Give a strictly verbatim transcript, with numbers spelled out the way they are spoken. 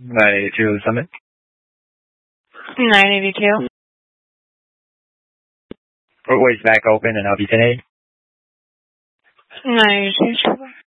nine eighty-two Summit. nine eighty-two. Footway's back open and I'll be ten eight. nine eighty-two.